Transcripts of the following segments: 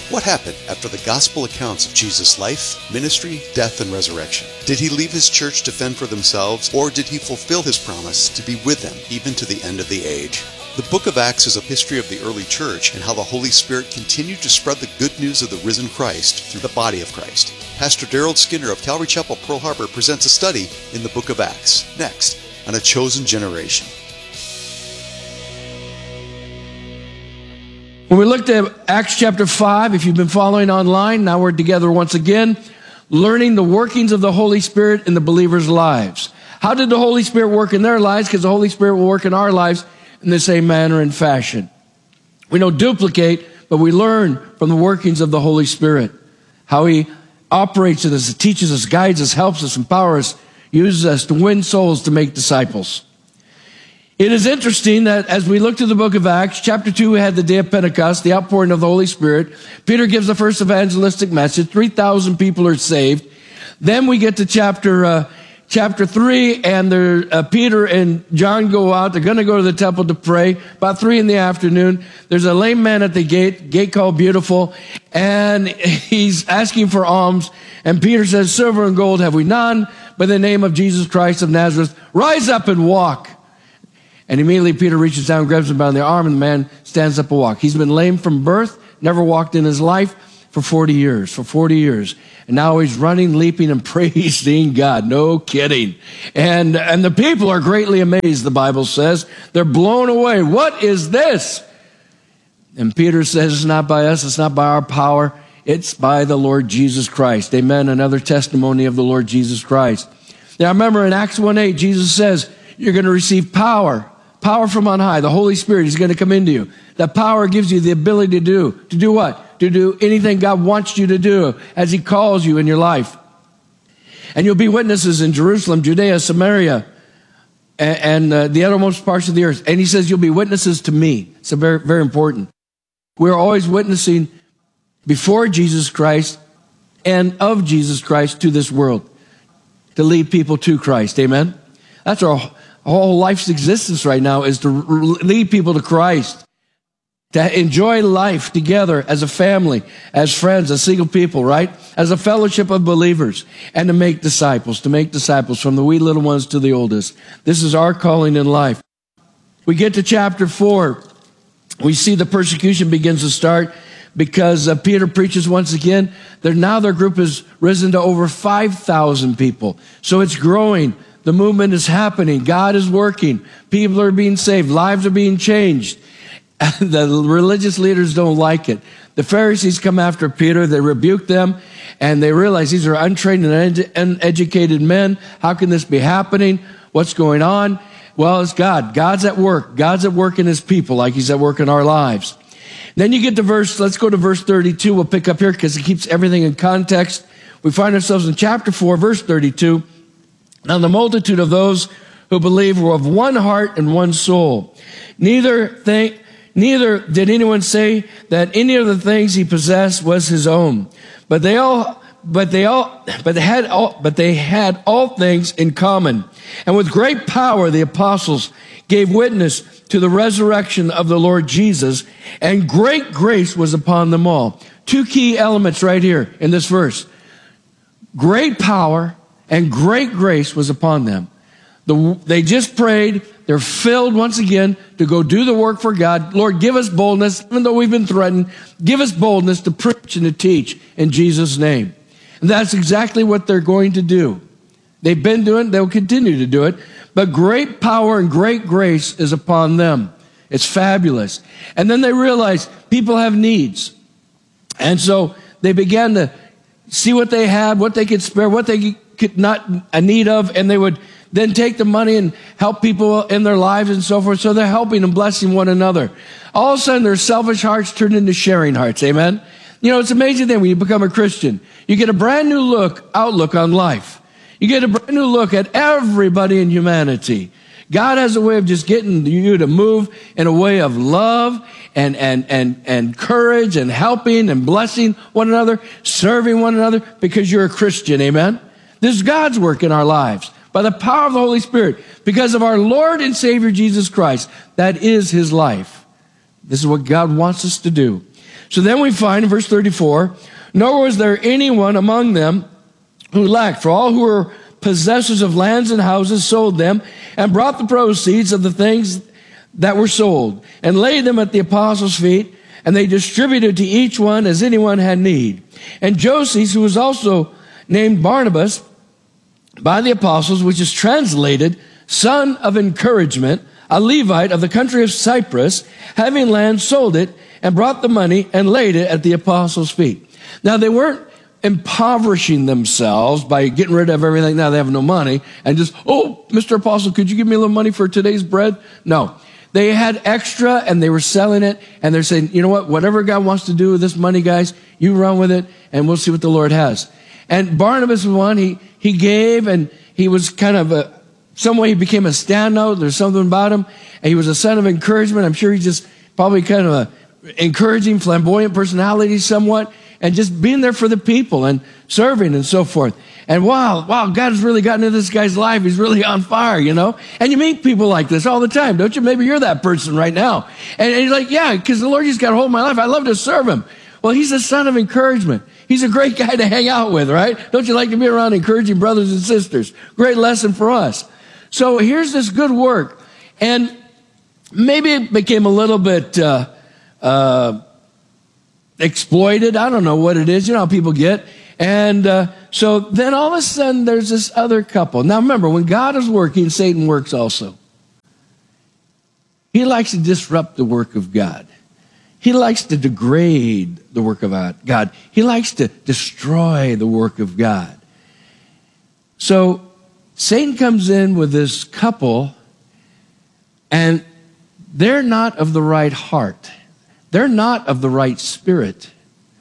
What happened after the gospel accounts of Jesus' life, ministry, death, and resurrection? Did he leave his church to fend for themselves, or did he fulfill his promise to be with them even to the end of the age? The book of Acts is a history of the early church and how the Holy Spirit continued to spread the good news of the risen Christ through the body of Christ. Pastor Daryl Skinner of Calvary Chapel, Pearl Harbor presents a study in the book of Acts, next on A Chosen Generation. When we looked at Acts chapter 5, if you've been following online, now we're together once again, learning the workings of the Holy Spirit in the believers' lives. How did the Holy Spirit work in their lives? Because the Holy Spirit will work in our lives in the same manner and fashion. We don't duplicate, but we learn from the workings of the Holy Spirit. How he operates in us, teaches us, guides us, helps us, empowers us, uses us to win souls to make disciples. It is interesting that as we look to the book of Acts, chapter 2, we had the day of Pentecost, the outpouring of the Holy Spirit. Peter gives the first evangelistic message. 3,000 people are saved. Then we get to chapter 3, and Peter and John go out. They're going to go to the temple to pray. About 3 p.m, there's a lame man at the gate called Beautiful, and he's asking for alms. And Peter says, "Silver and gold have we none, but in the name of Jesus Christ of Nazareth, rise up and walk." And immediately Peter reaches down, grabs him by the arm, and the man stands up and walks. He's been lame from birth, never walked in his life for 40 years. And now he's running, leaping, and praising God. No kidding. And the people are greatly amazed, the Bible says. They're blown away. What is this? And Peter says, it's not by us, it's not by our power, it's by the Lord Jesus Christ. Amen. Another testimony of the Lord Jesus Christ. Now remember in Acts 1:8, Jesus says, you're going to receive power from on high. The Holy Spirit is going to come into you. That power gives you the ability to do what? To do anything God wants you to do as he calls you in your life. And you'll be witnesses in Jerusalem, Judea, Samaria, and the uttermost parts of the earth. And he says you'll be witnesses to me. It's very, very important. We're always witnessing before Jesus Christ and of Jesus Christ to this world to lead people to Christ. Amen? That's our whole life's existence right now, is to lead people to Christ, to enjoy life together as a family, as friends, as single people, right? As a fellowship of believers, and to make disciples from the wee little ones to the oldest. This is our calling in life. We get to chapter 4. We see the persecution begins to start because Peter preaches once again. Now their group has risen to over 5,000 people. So it's growing. The movement is happening. God is working. People are being saved. Lives are being changed. The religious leaders don't like it. The Pharisees come after Peter. They rebuke them, and they realize these are untrained and uneducated men. How can this be happening? What's going on? Well, it's God. God's at work. God's at work in his people like he's at work in our lives. Then you get to let's go to verse 32. We'll pick up here because it keeps everything in context. We find ourselves in chapter 4, verse 32. Now the multitude of those who believed were of one heart and one soul. Neither did anyone say that any of the things he possessed was his own, but they had all things in common. And with great power the apostles gave witness to the resurrection of the Lord Jesus, and great grace was upon them all. Two key elements right here in this verse. Great power and great grace was upon them. They just prayed. They're filled once again to go do the work for God. Lord, give us boldness, even though we've been threatened. Give us boldness to preach and to teach in Jesus' name. And that's exactly what they're going to do. They've been doing it. They'll continue to do it. But great power and great grace is upon them. It's fabulous. And then they realized people have needs. And so they began to see what they had, what they could spare, what they could not a need of, and they would then take the money and help people in their lives and so forth. So they're helping and blessing one another. All of a sudden, their selfish hearts turn into sharing hearts. Amen? You know, it's an amazing thing when you become a Christian. You get a brand new outlook on life. You get a brand new look at everybody in humanity. God has a way of just getting you to move in a way of love and courage and helping and blessing one another, serving one another, because you're a Christian. Amen? This is God's work in our lives by the power of the Holy Spirit, because of our Lord and Savior Jesus Christ. That is his life. This is what God wants us to do. So then we find in verse 34, nor was there anyone among them who lacked, for all who were possessors of lands and houses sold them and brought the proceeds of the things that were sold and laid them at the apostles' feet, and they distributed to each one as anyone had need. And Joses, who was also named Barnabas by the apostles, which is translated son of encouragement, a Levite of the country of Cyprus, having land, sold it and brought the money and laid it at the apostles' feet. Now they weren't impoverishing themselves by getting rid of everything. Now they have no money and just, oh, Mr. Apostle, could you give me a little money for today's bread? No. They had extra and they were selling it, and they're saying, you know what, whatever God wants to do with this money, guys, you run with it and we'll see what the Lord has. And Barnabas was one, he gave, and he was kind of some way he became a standout. There's something about him. And he was a son of encouragement. I'm sure he's just probably kind of a encouraging, flamboyant personality somewhat, and just being there for the people and serving and so forth. And wow, God has really gotten into this guy's life. He's really on fire, you know. And you meet people like this all the time, don't you? Maybe you're that person right now. And you're like, yeah, because the Lord just got a hold of my life. I love to serve him. Well, he's a son of encouragement. He's a great guy to hang out with, right? Don't you like to be around encouraging brothers and sisters? Great lesson for us. So here's this good work. And maybe it became a little bit exploited. I don't know what it is. You know how people get. And so then all of a sudden there's this other couple. Now remember, when God is working, Satan works also. He likes to disrupt the work of God. He likes to degrade the work of God. He likes to destroy the work of God. So Satan comes in with this couple, and they're not of the right heart. They're not of the right spirit.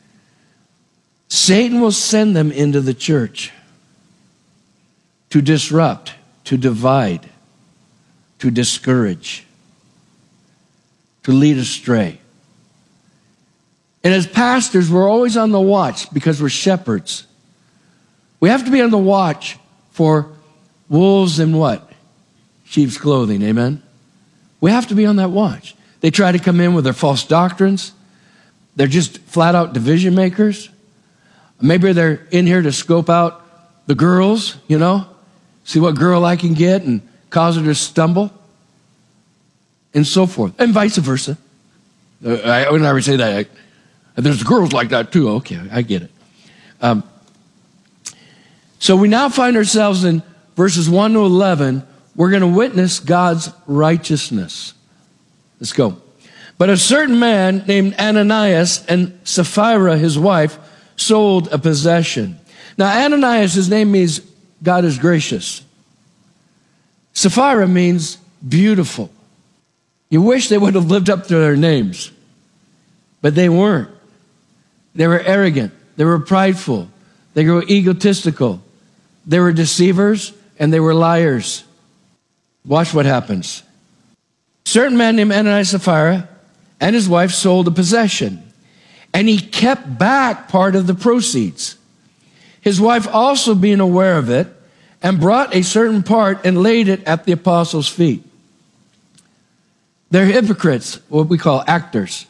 Satan will send them into the church to disrupt, to divide, to discourage, to lead astray. And as pastors, we're always on the watch because we're shepherds. We have to be on the watch for wolves in what? Sheep's clothing, amen? We have to be on that watch. They try to come in with their false doctrines. They're just flat out division makers. Maybe they're in here to scope out the girls, you know, see what girl I can get and cause her to stumble and so forth, and vice versa. I would never say that. There's girls like that too. Okay, I get it. So we now find ourselves in verses 1 to 11. We're going to witness God's righteousness. Let's go. But a certain man named Ananias and Sapphira, his wife, sold a possession. Now, Ananias, his name means God is gracious. Sapphira means beautiful. You wish they would have lived up to their names, but they weren't. They were arrogant. They were prideful. They were egotistical. They were deceivers, and they were liars. Watch what happens. A certain man named Ananias and Sapphira and his wife sold a possession, and he kept back part of the proceeds. His wife also being aware of it, and brought a certain part and laid it at the apostles' feet. They're hypocrites, what we call actors.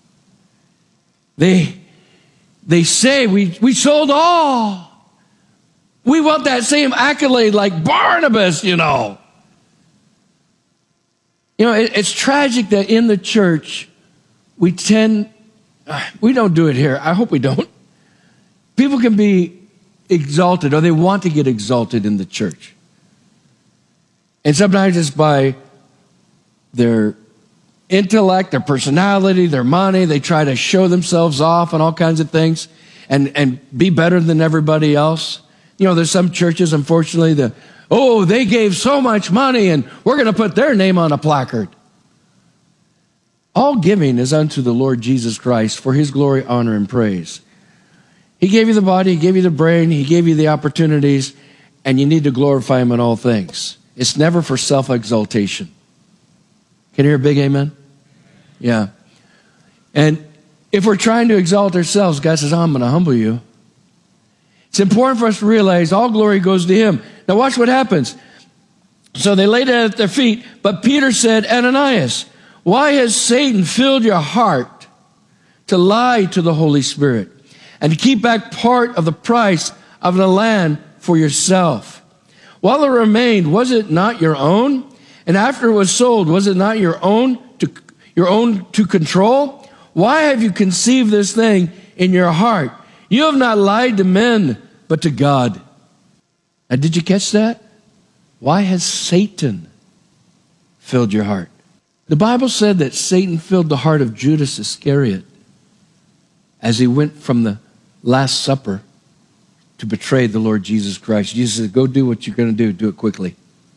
They say, we sold all. We want that same accolade like Barnabas, you know. You know, it's tragic that in the church, we don't do it here. I hope we don't. People can be exalted, or they want to get exalted in the church. And sometimes it's by their intellect, their personality, their money. They try to show themselves off and all kinds of things and be better than everybody else. You know, there's some churches, unfortunately, they gave so much money and we're going to put their name on a placard. All giving is unto the Lord Jesus Christ for his glory, honor, and praise. He gave you the body, he gave you the brain, he gave you the opportunities, and you need to glorify him in all things. It's never for self-exaltation. Can you hear a big amen? Yeah. And if we're trying to exalt ourselves, God says, I'm going to humble you. It's important for us to realize all glory goes to him. Now watch what happens. So they laid it at their feet, but Peter said, Ananias, why has Satan filled your heart to lie to the Holy Spirit and to keep back part of the price of the land for yourself. While it remained, was it not your own? And after it was sold, was it not your own to control? Why have you conceived this thing in your heart? You have not lied to men, but to God. Now, did you catch that? Why has Satan filled your heart? The Bible said that Satan filled the heart of Judas Iscariot as he went from the Last Supper to betray the Lord Jesus Christ. Jesus said, go do what you're going to do it quickly.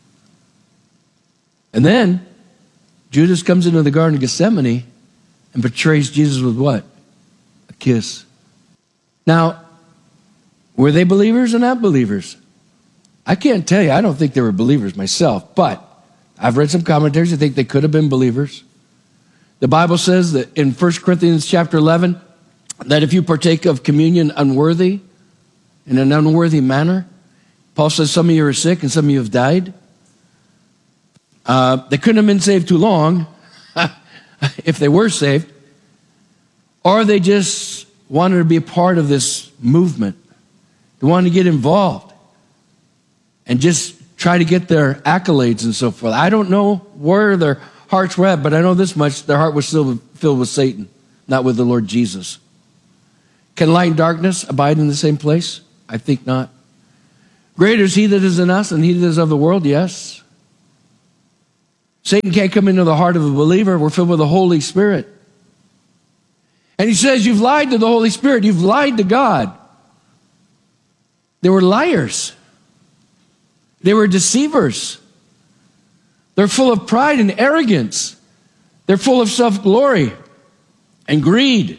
And then Judas comes into the Garden of Gethsemane and betrays Jesus with what? A kiss. Now, were they believers or not believers? I can't tell you. I don't think they were believers myself, but I've read some commentaries that think they could have been believers. The Bible says that in 1 Corinthians chapter 11, that if you partake of communion unworthy, in an unworthy manner, Paul says some of you are sick and some of you have died. They couldn't have been saved too long if they were saved, or they just wanted to be a part of this movement. They wanted to get involved and just try to get their accolades and so forth. I don't know where their hearts were at, but I know this much: their heart was still filled with Satan, not with the Lord Jesus. Can light and darkness abide in the same place? I think not. Greater is he that is in us than he that is of the world, yes. Satan can't come into the heart of a believer. We're filled with the Holy Spirit. And he says, you've lied to the Holy Spirit. You've lied to God. They were liars. They were deceivers. They're full of pride and arrogance. They're full of self-glory and greed.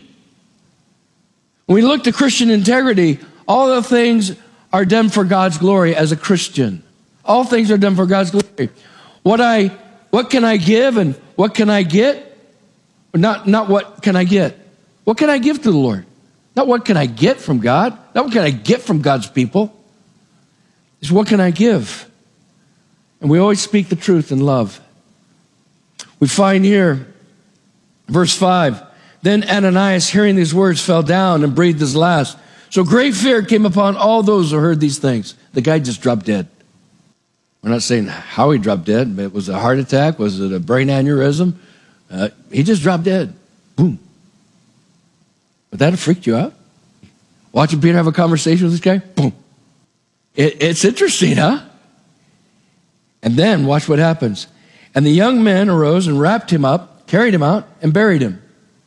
When we look to Christian integrity, all the things are done for God's glory as a Christian. All things are done for God's glory. What can I give and what can I get? Not what can I get. What can I give to the Lord? Not what can I get from God. Not what can I get from God's people. It's what can I give? And we always speak the truth in love. We find here, verse 5, then Ananias, hearing these words, fell down and breathed his last. So great fear came upon all those who heard these things. The guy just dropped dead. We're not saying how he dropped dead, but was it a heart attack? Was it a brain aneurysm? He just dropped dead. Boom. Would that have freaked you out? Watching Peter have a conversation with this guy? Boom. It's interesting, huh? And then watch what happens. And the young men arose and wrapped him up, carried him out, and buried him.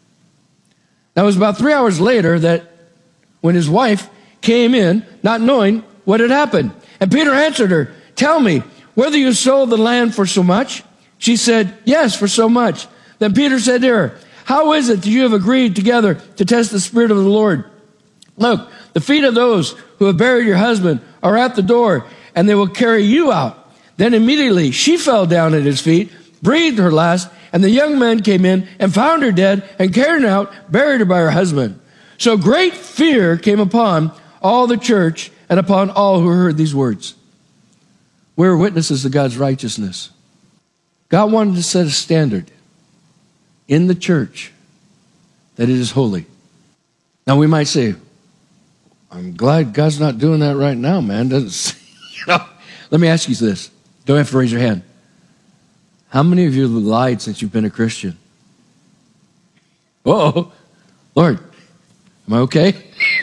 Now it was about 3 hours later that when his wife came in, not knowing what had happened. And Peter answered her, tell me, whether you sold the land for so much? She said, yes, for so much. Then Peter said to her, how is it that you have agreed together to test the Spirit of the Lord? Look, the feet of those who have buried your husband are at the door, and they will carry you out. Then immediately she fell down at his feet, breathed her last, and the young men came in and found her dead and carried her out, buried her by her husband. So great fear came upon all the church and upon all who heard these words. We're witnesses of God's righteousness. God wanted to set a standard in the church that it is holy. Now we might say, I'm glad God's not doing that right now, man. Let me ask you this. Don't have to raise your hand. How many of you have lied since you've been a Christian? Uh-oh. Lord, am I okay?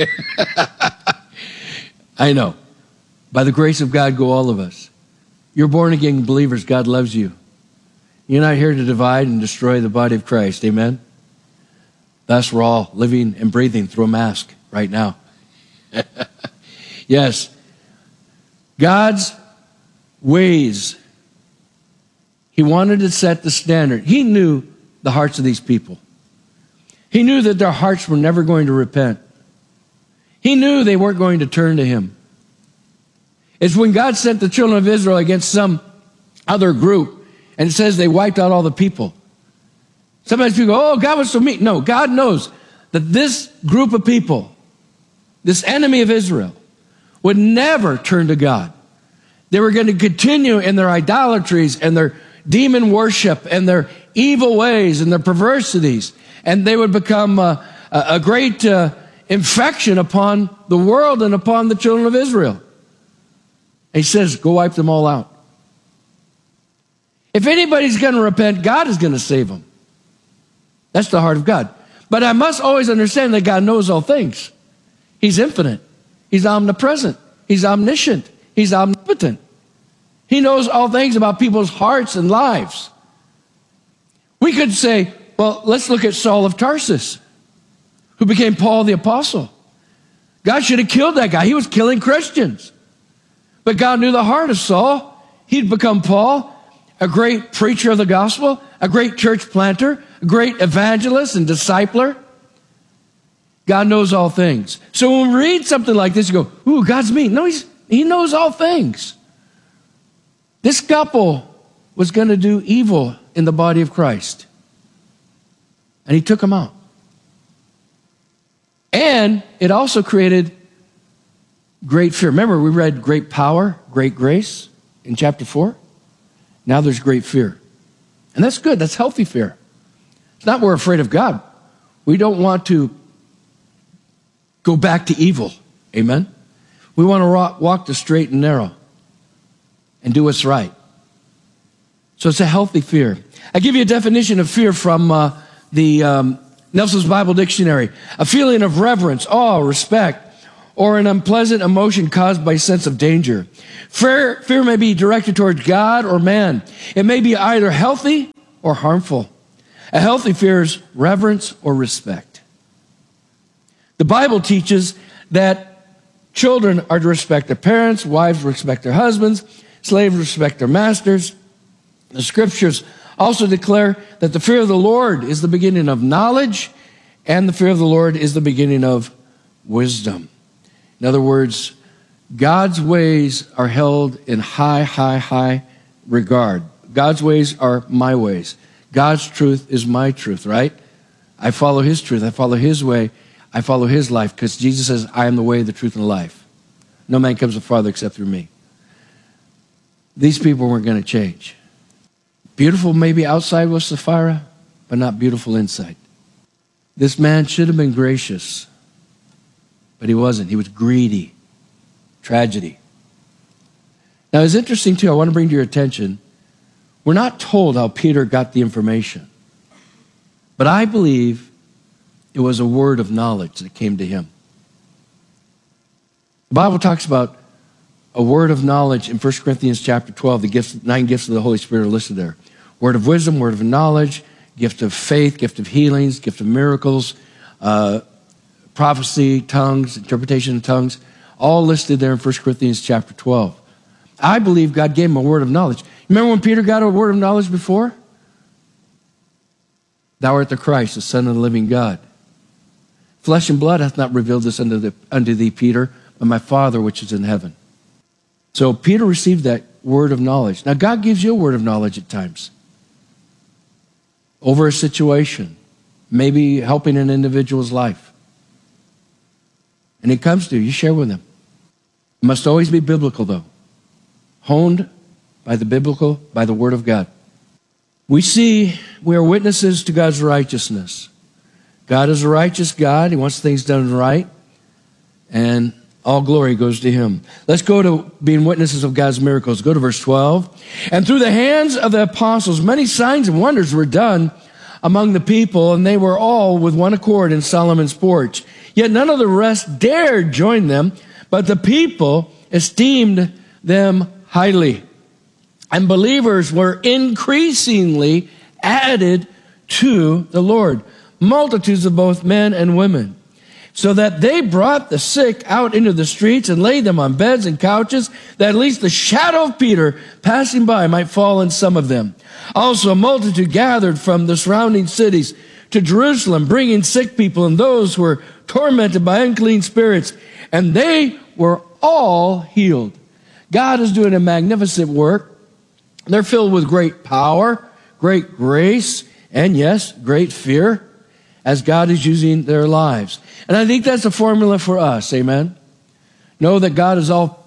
I know. By the grace of God go all of us. You're born again believers. God loves you. You're not here to divide and destroy the body of Christ. Amen? Thus, we're all living and breathing through a mask right now. Yes. God's ways. He wanted to set the standard. He knew the hearts of these people. He knew that their hearts were never going to repent. He knew they weren't going to turn to him. It's when God sent the children of Israel against some other group, and it says they wiped out all the people. Sometimes people go, oh, God was so mean. No, God knows that this group of people, this enemy of Israel, would never turn to God. They were going to continue in their idolatries and their demon worship and their evil ways and their perversities. And they would become a great infection upon the world and upon the children of Israel. And he says, go wipe them all out. If anybody's going to repent, God is going to save them. That's the heart of God. But I must always understand that God knows all things. He's infinite. He's omnipresent. He's omniscient. He's omnipotent. He knows all things about people's hearts and lives. We could say, well, let's look at Saul of Tarsus, who became Paul the Apostle. God should have killed that guy. He was killing Christians. But God knew the heart of Saul. He'd become Paul, a great preacher of the gospel, a great church planter, a great evangelist and discipler. God knows all things. So when we read something like this, you go, ooh, God's mean. No, he knows all things. This couple was going to do evil in the body of Christ. And he took them out. And it also created great fear. Remember, we read great power, great grace in chapter 4. Now there's great fear. And that's good. That's healthy fear. It's not we're afraid of God. We don't want to go back to evil. Amen? We want to walk the straight and narrow and do what's right. So it's a healthy fear. I give you a definition of fear from the Nelson's Bible Dictionary. A feeling of reverence, awe, respect, or an unpleasant emotion caused by a sense of danger. Fear may be directed towards God or man. It may be either healthy or harmful. A healthy fear is reverence or respect. The Bible teaches that children are to respect their parents, wives respect their husbands, slaves respect their masters. The scriptures also declare that the fear of the Lord is the beginning of knowledge, and the fear of the Lord is the beginning of wisdom. In other words, God's ways are held in high regard. God's ways are my ways. God's truth is my truth, right? I follow his truth. I follow his way. I follow his life because Jesus says, I am the way, the truth, and the life. No man comes to the Father except through me. These people weren't going to change. Beautiful maybe outside was Sapphira, but not beautiful inside. This man should have been gracious, but he wasn't. He was greedy. Tragedy. Now, it's interesting, too. I want to bring to your attention, we're not told how Peter got the information, but I believe it was a word of knowledge that came to him. The Bible talks about a word of knowledge in 1 Corinthians chapter 12. The 9 gifts of the Holy Spirit are listed there. Word of wisdom, word of knowledge, gift of faith, gift of healings, gift of miracles, prophecy, tongues, interpretation of tongues, all listed there in 1 Corinthians chapter 12. I believe God gave him a word of knowledge. Remember when Peter got a word of knowledge before? Thou art the Christ, the Son of the living God. Flesh and blood hath not revealed this unto thee, Peter, but my Father which is in heaven. So Peter received that word of knowledge. Now God gives you a word of knowledge at times. Over a situation. Maybe helping an individual's life. And it comes to you, you share with them. It must always be biblical though. Honed by the word of God. We are witnesses to God's righteousness. God is a righteous God. He wants things done right. And all glory goes to him. Let's go to being witnesses of God's miracles. Go to verse 12. And through the hands of the apostles, many signs and wonders were done among the people, and they were all with one accord in Solomon's porch. Yet none of the rest dared join them, but the people esteemed them highly. And believers were increasingly added to the Lord, multitudes of both men and women, so that they brought the sick out into the streets and laid them on beds and couches, that at least the shadow of Peter passing by might fall on some of them. Also a multitude gathered from the surrounding cities to Jerusalem, bringing sick people and those who were tormented by unclean spirits, and they were all healed. God is doing a magnificent work. They're filled with great power, great grace, and yes, great fear as God is using their lives. And I think that's a formula for us, amen? Know that God is all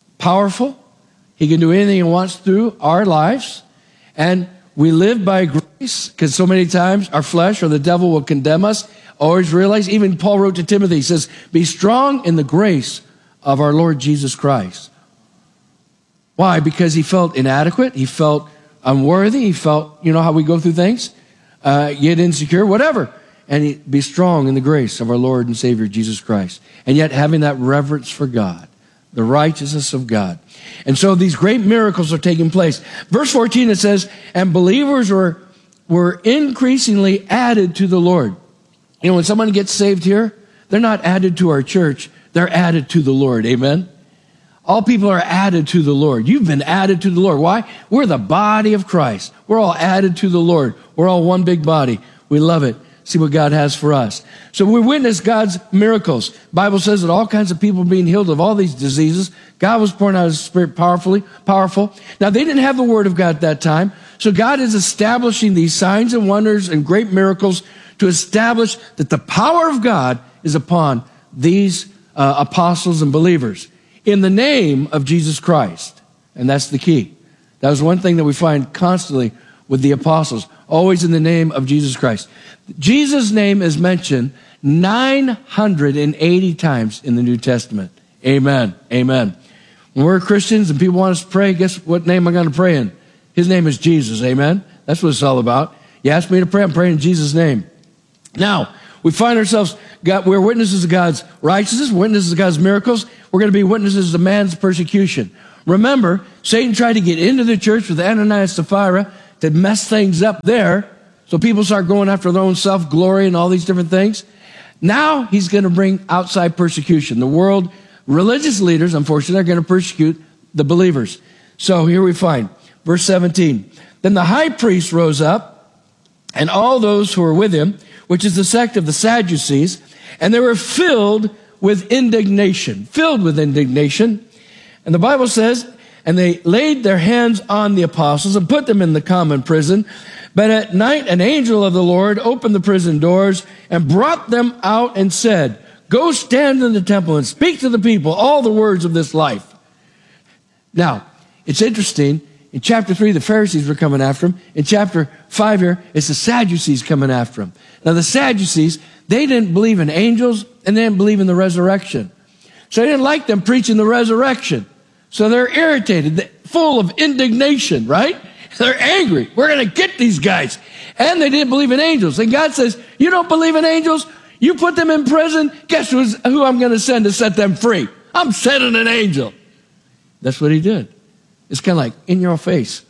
powerful. He can do anything he wants through our lives. And we live by grace because so many times our flesh or the devil will condemn us. Always realize, even Paul wrote to Timothy, he says, be strong in the grace of our Lord Jesus Christ. Why? Because he felt inadequate. He felt unworthy. He felt, you know how we go through things, get insecure, whatever. And be strong in the grace of our Lord and Savior, Jesus Christ. And yet having that reverence for God, the righteousness of God. And so these great miracles are taking place. Verse 14, it says, and believers were increasingly added to the Lord. You know, when someone gets saved here, they're not added to our church. They're added to the Lord. Amen? All people are added to the Lord. You've been added to the Lord. Why? We're the body of Christ. We're all added to the Lord. We're all one big body. We love it. See what God has for us. So we witness God's miracles. The Bible says that all kinds of people are being healed of all these diseases. God was pouring out his Spirit powerful. Now, they didn't have the Word of God at that time. So God is establishing these signs and wonders and great miracles to establish that the power of God is upon these apostles and believers in the name of Jesus Christ. And that's the key. That was one thing that we find constantly with the apostles, always in the name of Jesus Christ. Jesus' name is mentioned 980 times in the New Testament. Amen. Amen. When we're Christians and people want us to pray, guess what name I'm going to pray in? His name is Jesus. Amen. That's what it's all about. You ask me to pray, I'm praying in Jesus' name. Now, we find ourselves, we're witnesses of God's righteousness, witnesses of God's miracles. We're going to be witnesses of man's persecution. Remember, Satan tried to get into the church with Ananias and Sapphira to mess things up there. So people start going after their own self-glory and all these different things. Now he's going to bring outside persecution. The world, religious leaders, unfortunately, are going to persecute the believers. So here we find, verse 17. Then the high priest rose up, and all those who were with him, which is the sect of the Sadducees, and they were filled with indignation. Filled with indignation. And the Bible says, and they laid their hands on the apostles and put them in the common prison. But at night, an angel of the Lord opened the prison doors and brought them out and said, go stand in the temple and speak to the people all the words of this life. Now, it's interesting. In chapter 3, the Pharisees were coming after him. In chapter 5 here, it's the Sadducees coming after him. Now, the Sadducees, they didn't believe in angels and they didn't believe in the resurrection. So they didn't like them preaching the resurrection. So they're irritated, full of indignation, right? They're angry. We're going to get these guys. And they didn't believe in angels. And God says, you don't believe in angels? You put them in prison? Guess who I'm going to send to set them free? I'm sending an angel. That's what he did. It's kind of like in your face.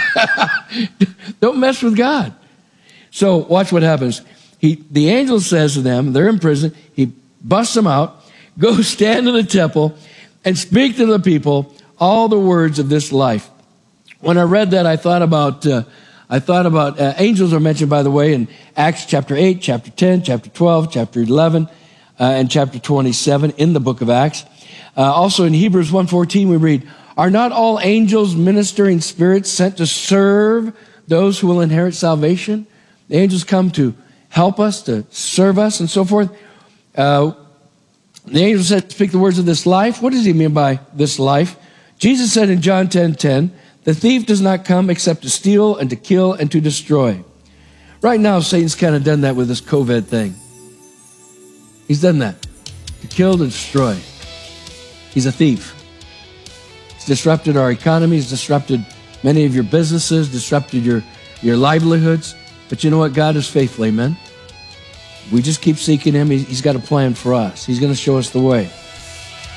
Don't mess with God. So watch what happens. The angel says to them, they're in prison. He busts them out. Go stand in the temple and speak to the people all the words of this life. When I read that, I thought about angels are mentioned, by the way, in Acts chapter 8, chapter 10, chapter 12, chapter 11, and chapter 27 in the book of Acts. Also in Hebrews 1:14, we read, are not all angels ministering spirits sent to serve those who will inherit salvation? The angels come to help us, to serve us, and so forth. The angel said, speak the words of this life. What does he mean by this life? Jesus said in John 10:10, the thief does not come except to steal and to kill and to destroy. Right now, Satan's kind of done that with this COVID thing. He's done that. To kill, to destroy. He's a thief. He's disrupted our economy. He's disrupted many of your businesses, disrupted your livelihoods. But you know what? God is faithful, amen? We just keep seeking him. He's got a plan for us. He's going to show us the way.